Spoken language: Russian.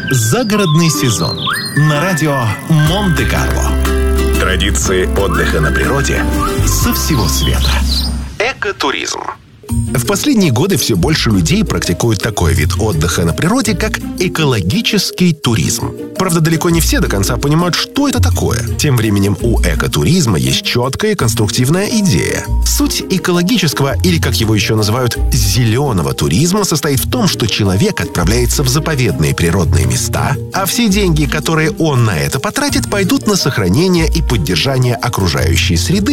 Загородный сезон на радио Монте-Карло. Традиции отдыха на природе со всего света. Экотуризм. В последние годы все больше людей практикуют такой вид отдыха на природе, как экологический туризм. Правда, далеко не все до конца понимают, что это такое. Тем временем у экотуризма есть четкая и конструктивная идея. Суть экологического, или как его еще называют, зеленого туризма, состоит в том, что человек отправляется в заповедные природные места, а все деньги, которые он на это потратит, пойдут на сохранение и поддержание окружающей среды